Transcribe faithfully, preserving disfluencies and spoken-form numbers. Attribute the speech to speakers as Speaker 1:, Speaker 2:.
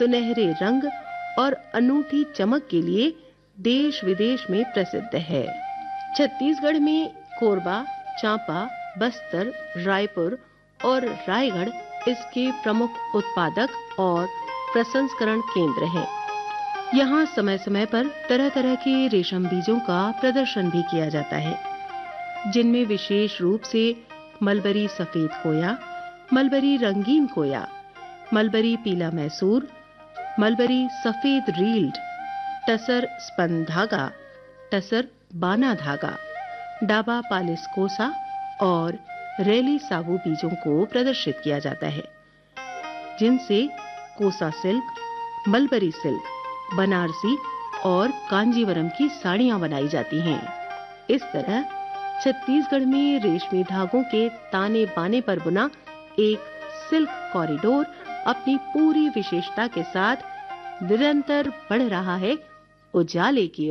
Speaker 1: सुनहरे रंग और अनूठी चमक के लिए देश विदेश में प्रसिद्ध है। छत्तीसगढ़ में कोरबा, चांपा, बस्तर, रायपुर और रायगढ़ इसके प्रमुख उत्पादक और प्रसंस्करण केंद्र हैं। यहाँ समय समय पर तरह तरह के रेशम बीजों का प्रदर्शन भी किया जाता है, जिनमें विशेष रूप से मलबरी सफेद कोया, मलबरी रंगीन कोया, मलबरी पीला मैसूर, मलबरी सफेद रील्ड, टसर स्पन धागा, टसर बाना धागा, डाबा पालिस कोसा और रेली साबू बीजों को प्रदर्शित किया जाता है, जिनसे कोसा सिल्क, मलबरी सिल्क, बनारसी और कांजीवरम की साड़ियां बनाई जाती हैं। इस तरह छत्तीसगढ़ में रेशमी धागों के ताने बाने पर बुना एक सिल्क कॉरिडोर अपनी पूरी विशेषता के साथ निरंतर बढ़ रहा है उजाले की